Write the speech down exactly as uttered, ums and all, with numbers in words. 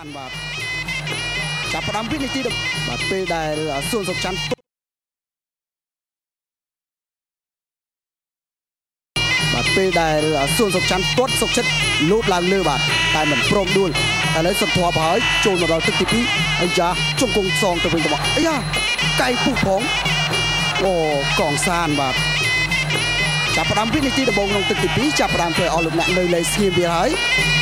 នបាទចាប់ផ្ដើមវិនាទីបាទពេលដែលសួនសុកច័ន្ទបាទពេលដែលសួនសុកច័ន្ទទាត់សុកចិត្តលូតឡើងលើបាទតែមិនព្រមដួលឥឡូវសុទ្ធធាប់ហើយចូលមកដល់ទឹកទីពីរអាយ៉ាជង្គង់សងទៅវិញទៅមកអាយ៉ាកៃពុះផងអូកងសានបាទចាប់ផ្ដើមវិនាទីដំបូងក្នុងទឹកទីពីរចាប់ផ្ដើមធ្វើឲ្យលោកអ្នកនៅលេងស្ងៀមវាហើយ